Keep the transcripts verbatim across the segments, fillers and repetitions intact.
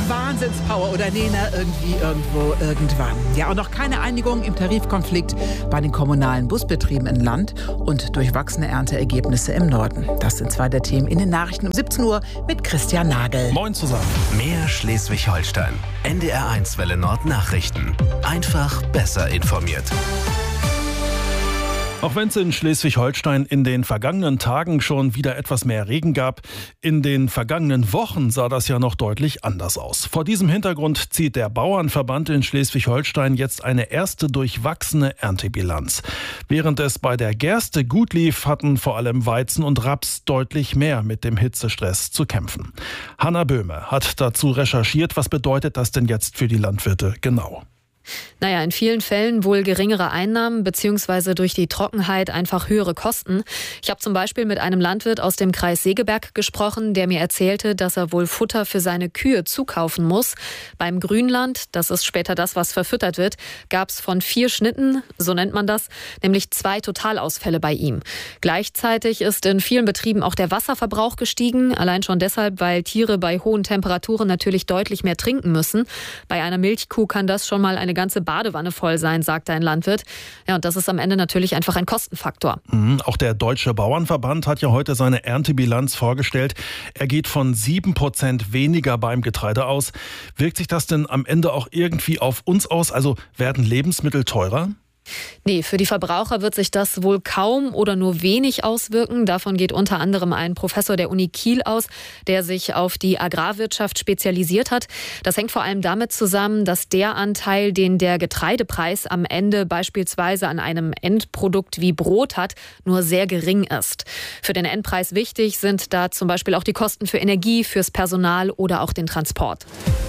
Wahnsinnspower oder Nena irgendwie, irgendwo, irgendwann. Ja, und noch keine Einigung im Tarifkonflikt bei den kommunalen Busbetrieben im Land und durchwachsene Ernteergebnisse im Norden. Das sind zwei der Themen in den Nachrichten um siebzehn Uhr mit Christian Nagel. Moin zusammen. Mehr Schleswig-Holstein. N D R eins Welle Nord Nachrichten. Einfach besser informiert. Auch wenn es in Schleswig-Holstein in den vergangenen Tagen schon wieder etwas mehr Regen gab, in den vergangenen Wochen sah das ja noch deutlich anders aus. Vor diesem Hintergrund zieht der Bauernverband in Schleswig-Holstein jetzt eine erste durchwachsene Erntebilanz. Während es bei der Gerste gut lief, hatten vor allem Weizen und Raps deutlich mehr mit dem Hitzestress zu kämpfen. Hanna Böhme hat dazu recherchiert, was bedeutet das denn jetzt für die Landwirte genau? Naja, in vielen Fällen wohl geringere Einnahmen beziehungsweise durch die Trockenheit einfach höhere Kosten. Ich habe zum Beispiel mit einem Landwirt aus dem Kreis Segeberg gesprochen, der mir erzählte, dass er wohl Futter für seine Kühe zukaufen muss. Beim Grünland, das ist später das, was verfüttert wird, gab es von vier Schnitten, so nennt man das, nämlich zwei Totalausfälle bei ihm. Gleichzeitig ist in vielen Betrieben auch der Wasserverbrauch gestiegen, allein schon deshalb, weil Tiere bei hohen Temperaturen natürlich deutlich mehr trinken müssen. Bei einer Milchkuh kann das schon mal eine ganze Badewanne voll sein, sagt ein Landwirt. Ja, und das ist am Ende natürlich einfach ein Kostenfaktor. Mhm, auch der Deutsche Bauernverband hat ja heute seine Erntebilanz vorgestellt. Er geht von sieben Prozent weniger beim Getreide aus. Wirkt sich das denn am Ende auch irgendwie auf uns aus? Also werden Lebensmittel teurer? Nee, für die Verbraucher wird sich das wohl kaum oder nur wenig auswirken. Davon geht unter anderem ein Professor der Uni Kiel aus, der sich auf die Agrarwirtschaft spezialisiert hat. Das hängt vor allem damit zusammen, dass der Anteil, den der Getreidepreis am Ende beispielsweise an einem Endprodukt wie Brot hat, nur sehr gering ist. Für den Endpreis wichtig sind da zum Beispiel auch die Kosten für Energie, fürs Personal oder auch den Transport.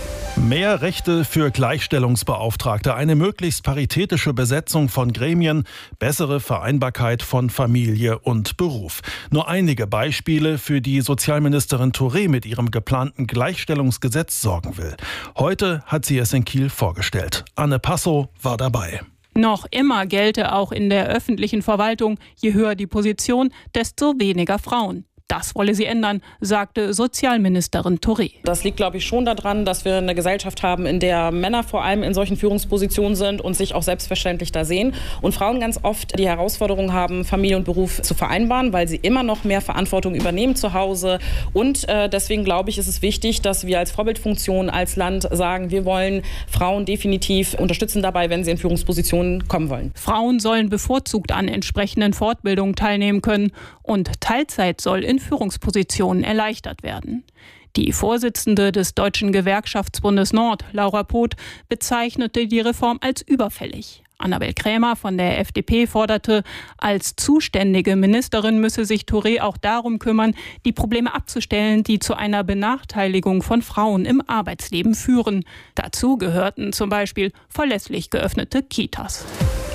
Mehr Rechte für Gleichstellungsbeauftragte, eine möglichst paritätische Besetzung von Gremien, bessere Vereinbarkeit von Familie und Beruf. Nur einige Beispiele, für die Sozialministerin Touré mit ihrem geplanten Gleichstellungsgesetz sorgen will. Heute hat sie es in Kiel vorgestellt. Anne Passow war dabei. Noch immer gelte auch in der öffentlichen Verwaltung, je höher die Position, desto weniger Frauen. Das wolle sie ändern, sagte Sozialministerin Touré. Das liegt, glaube ich, schon daran, dass wir eine Gesellschaft haben, in der Männer vor allem in solchen Führungspositionen sind und sich auch selbstverständlich da sehen. Und Frauen ganz oft die Herausforderung haben, Familie und Beruf zu vereinbaren, weil sie immer noch mehr Verantwortung übernehmen zu Hause. Und äh, deswegen, glaube ich, ist es wichtig, dass wir als Vorbildfunktion, als Land sagen, wir wollen Frauen definitiv unterstützen dabei, wenn sie in Führungspositionen kommen wollen. Frauen sollen bevorzugt an entsprechenden Fortbildungen teilnehmen können und Teilzeit soll in Führungspositionen erleichtert werden. Die Vorsitzende des Deutschen Gewerkschaftsbundes Nord, Laura Poth, bezeichnete die Reform als überfällig. Annabel Krämer von der F D P forderte, als zuständige Ministerin müsse sich Touré auch darum kümmern, die Probleme abzustellen, die zu einer Benachteiligung von Frauen im Arbeitsleben führen. Dazu gehörten zum Beispiel verlässlich geöffnete Kitas.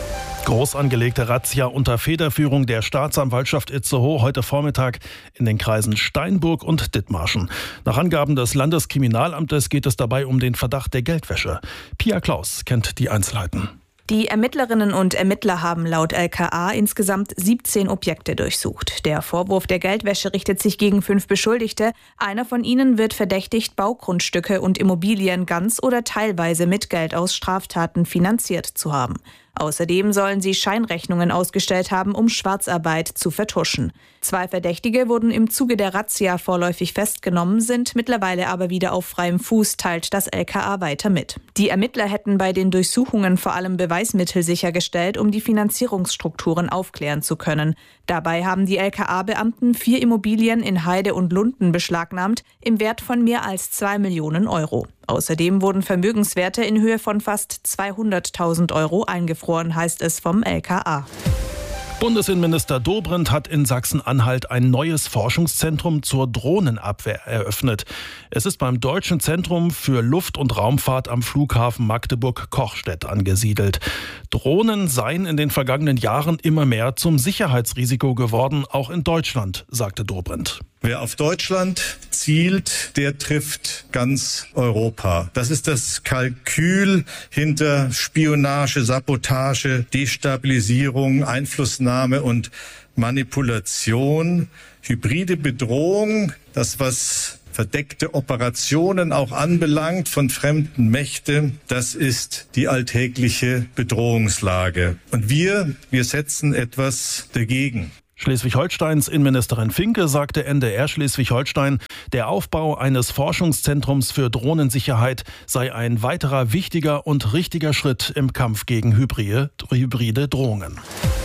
Groß angelegte Razzia unter Federführung der Staatsanwaltschaft Itzehoe heute Vormittag in den Kreisen Steinburg und Dithmarschen. Nach Angaben des Landeskriminalamtes geht es dabei um den Verdacht der Geldwäsche. Pia Klaus kennt die Einzelheiten. Die Ermittlerinnen und Ermittler haben laut L K A insgesamt siebzehn Objekte durchsucht. Der Vorwurf der Geldwäsche richtet sich gegen fünf Beschuldigte. Einer von ihnen wird verdächtigt, Baugrundstücke und Immobilien ganz oder teilweise mit Geld aus Straftaten finanziert zu haben. Außerdem sollen sie Scheinrechnungen ausgestellt haben, um Schwarzarbeit zu vertuschen. Zwei Verdächtige wurden im Zuge der Razzia vorläufig festgenommen, sind mittlerweile aber wieder auf freiem Fuß, teilt das L K A weiter mit. Die Ermittler hätten bei den Durchsuchungen vor allem Beweismittel sichergestellt, um die Finanzierungsstrukturen aufklären zu können. Dabei haben die L K A-Beamten vier Immobilien in Heide und Lunden beschlagnahmt, im Wert von mehr als zwei Millionen Euro. Außerdem wurden Vermögenswerte in Höhe von fast zweihunderttausend Euro eingefroren, heißt es vom L K A. Bundesinnenminister Dobrindt hat in Sachsen-Anhalt ein neues Forschungszentrum zur Drohnenabwehr eröffnet. Es ist beim Deutschen Zentrum für Luft- und Raumfahrt am Flughafen Magdeburg-Kochstedt angesiedelt. Drohnen seien in den vergangenen Jahren immer mehr zum Sicherheitsrisiko geworden, auch in Deutschland, sagte Dobrindt. Wer auf Deutschland zielt, der trifft ganz Europa. Das ist das Kalkül hinter Spionage, Sabotage, Destabilisierung, Einflussnahme und Manipulation, hybride Bedrohung, das, was verdeckte Operationen auch anbelangt von fremden Mächten, das ist die alltägliche Bedrohungslage. Und wir, wir setzen etwas dagegen. Schleswig-Holsteins Innenministerin Finke sagte N D R Schleswig-Holstein, der Aufbau eines Forschungszentrums für Drohnensicherheit sei ein weiterer wichtiger und richtiger Schritt im Kampf gegen hybride, hybride Drohungen.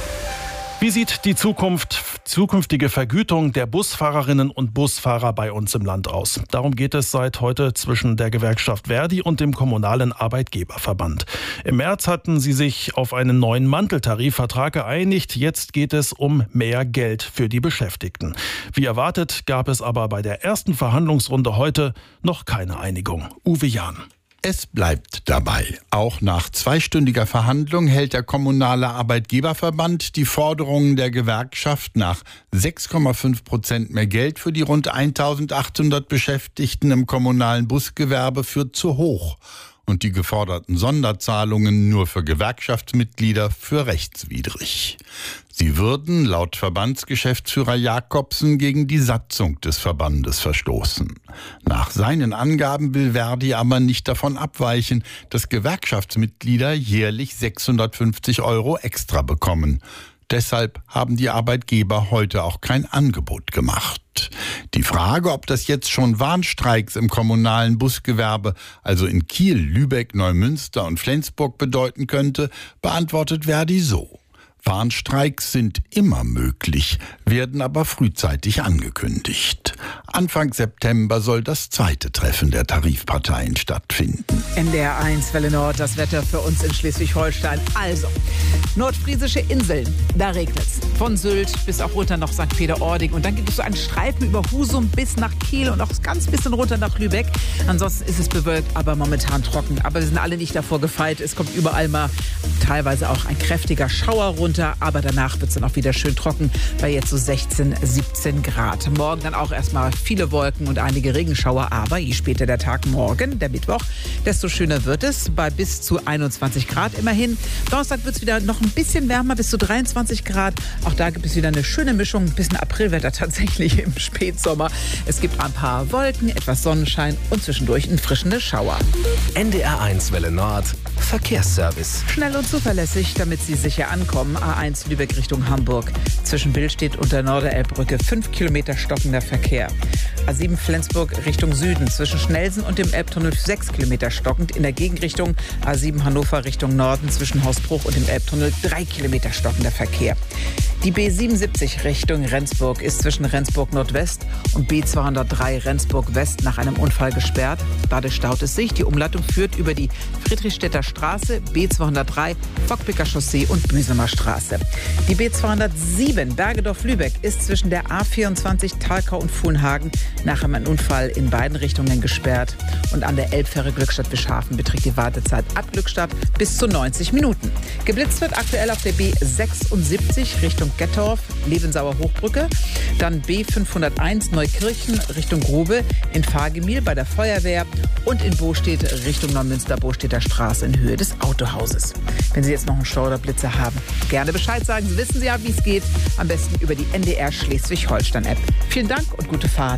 Wie sieht die Zukunft, zukünftige Vergütung der Busfahrerinnen und Busfahrer bei uns im Land aus? Darum geht es seit heute zwischen der Gewerkschaft Verdi und dem Kommunalen Arbeitgeberverband. Im März hatten sie sich auf einen neuen Manteltarifvertrag geeinigt. Jetzt geht es um mehr Geld für die Beschäftigten. Wie erwartet gab es aber bei der ersten Verhandlungsrunde heute noch keine Einigung. Uwe Jahn. Es bleibt dabei. Auch nach zweistündiger Verhandlung hält der Kommunale Arbeitgeberverband die Forderungen der Gewerkschaft nach sechs Komma fünf Prozent mehr Geld für die rund eintausendachthundert Beschäftigten im kommunalen Busgewerbe für zu hoch und die geforderten Sonderzahlungen nur für Gewerkschaftsmitglieder für rechtswidrig. Sie würden laut Verbandsgeschäftsführer Jakobsen gegen die Satzung des Verbandes verstoßen. Nach seinen Angaben will Verdi aber nicht davon abweichen, dass Gewerkschaftsmitglieder jährlich sechshundertfünfzig Euro extra bekommen. Deshalb haben die Arbeitgeber heute auch kein Angebot gemacht. Die Frage, ob das jetzt schon Warnstreiks im kommunalen Busgewerbe, also in Kiel, Lübeck, Neumünster und Flensburg bedeuten könnte, beantwortet Verdi so. Warnstreiks sind immer möglich, werden aber frühzeitig angekündigt. Anfang September soll das zweite Treffen der Tarifparteien stattfinden. N D R eins Welle Nord, das Wetter für uns in Schleswig-Holstein. Also, nordfriesische Inseln, da regnet es. Von Sylt bis auch runter nach Sankt Peter-Ording. Und dann gibt es so einen Streifen über Husum bis nach Kiel und auch ganz bisschen runter nach Lübeck. Ansonsten ist es bewölkt, aber momentan trocken. Aber wir sind alle nicht davor gefeit. Es kommt überall mal teilweise auch ein kräftiger Schauer runter. Aber danach wird es dann auch wieder schön trocken bei jetzt so sechzehn, siebzehn Grad. Morgen dann auch erstmal viele Wolken und einige Regenschauer. Aber je später der Tag morgen, der Mittwoch, desto schöner wird es bei bis zu einundzwanzig Grad immerhin. Donnerstag wird es wieder noch ein bisschen wärmer, bis zu dreiundzwanzig Grad. Auch da gibt es wieder eine schöne Mischung, ein bisschen Aprilwetter tatsächlich im Spätsommer. Es gibt ein paar Wolken, etwas Sonnenschein und zwischendurch ein frischende Schauer. N D R eins Welle Nord, Verkehrsservice. Schnell und zuverlässig, damit Sie sicher ankommen. A eins Lübeck Richtung Hamburg. Zwischen Billstedt und der Norderelbbrücke fünf Kilometer stockender Verkehr. A sieben Flensburg Richtung Süden. Zwischen Schnelsen und dem Elbtunnel sechs Kilometer stockend. In der Gegenrichtung A sieben Hannover Richtung Norden. Zwischen Hausbruch und dem Elbtunnel drei Kilometer stockender Verkehr. Die B siebenundsiebzig Richtung Rendsburg ist zwischen Rendsburg Nordwest und B zweihundertdrei Rendsburg West nach einem Unfall gesperrt. Dadurch staut es sich. Die Umleitung führt über die Friedrichstädter Straße, B zweihundertdrei, Fockpicker Chaussee und Büsemer Straße. Die B zweihundertsieben Bergedorf-Lübeck ist zwischen der A vierundzwanzig Talkau und Fulnhagen nach einem Unfall in beiden Richtungen gesperrt. Und an der Elbfähre Glückstadt-Bischhafen beträgt die Wartezeit ab Glückstadt bis zu neunzig Minuten. Geblitzt wird aktuell auf der B sechsundsiebzig Richtung Gettorf, Lebensauer Hochbrücke. Dann B fünfhunderteins Neukirchen Richtung Grube, in Fahrgemühl bei der Feuerwehr und in Bostedt Richtung Neumünster-Bostädter Straße in Höhe des Autohauses. Wenn Sie jetzt noch einen Stau oder Blitzer haben, gerne Bescheid sagen. Sie wissen ja, wie es geht. Am besten über die N D R Schleswig-Holstein-App. Vielen Dank und gute Fahrt.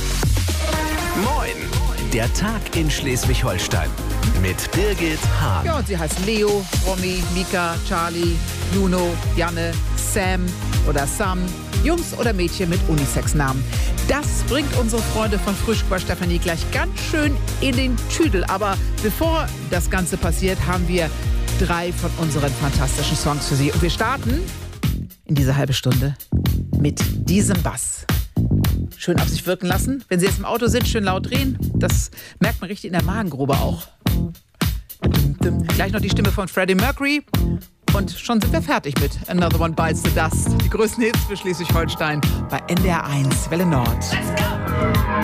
Moin, der Tag in Schleswig-Holstein mit Birgit Hahn. Ja, und sie heißt Leo, Romy, Mika, Charlie, Juno, Janne, Sam oder Sam. Jungs oder Mädchen mit Unisex-Namen. Das bringt unsere Freunde von Frühstück bei Stefanie gleich ganz schön in den Tüdel. Aber bevor das Ganze passiert, haben wir drei von unseren fantastischen Songs für Sie. Und wir starten in dieser halbe Stunde mit diesem Bass. Schön auf sich wirken lassen. Wenn Sie jetzt im Auto sind, schön laut drehen. Das merkt man richtig in der Magengrube auch. Gleich noch die Stimme von Freddie Mercury. Und schon sind wir fertig mit Another One Bites the Dust. Die größten Hits für Schleswig-Holstein bei N D R eins Welle Nord. Let's go!